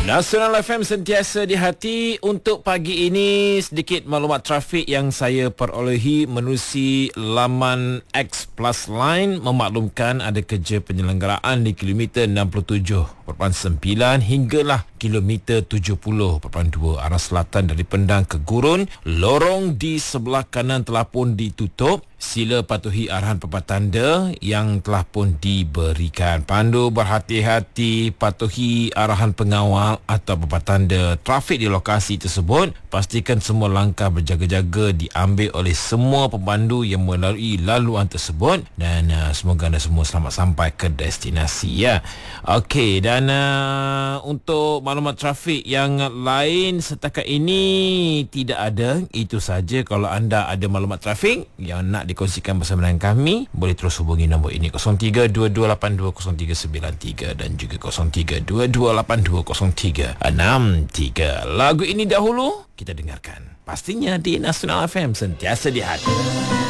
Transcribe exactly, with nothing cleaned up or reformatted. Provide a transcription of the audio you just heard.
Nasional F M sentiasa di hati. Untuk pagi ini, sedikit maklumat trafik yang saya perolehi menerusi laman X Plus Line memaklumkan ada kerja penyelenggaraan di kilometer enam puluh tujuh perpuluhan sembilan hinggalah kilometer tujuh puluh perpuluhan dua arah selatan dari Pendang ke Gurun. Lorong di sebelah kanan telah pun ditutup. Sila patuhi arahan papan tanda yang telah pun diberikan. Pandu berhati-hati, patuhi arahan pengawal atau papan tanda trafik di lokasi tersebut. Pastikan semua langkah berjaga-jaga diambil oleh semua pemandu yang melalui laluan tersebut, dan uh, semoga anda semua selamat sampai ke destinasi ya. Okey, dan uh, untuk maklumat trafik yang lain setakat ini tidak ada. Itu saja. Kalau anda ada maklumat trafik yang nak dikongsikan bersama dengan kami, boleh terus hubungi nombor ini kosong tiga dua dua lapan dua kosong tiga sembilan tiga dan juga kosong tiga dua dua lapan dua kosong tiga enam tiga. Lagu ini dahulu kita dengarkan. Pastinya di Nasional F M sentiasa di hati.